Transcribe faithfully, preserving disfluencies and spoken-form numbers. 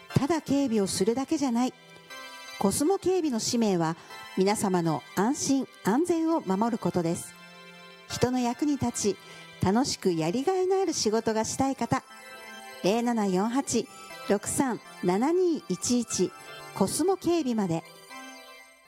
ただ警備をするだけじゃない。コスモ警備の使命は皆様の安心安全を守ることです。人の役に立ち楽しくやりがいのある仕事がしたい方、ゼロななよんはち ろくさん ななにいちいちコスモ警備まで。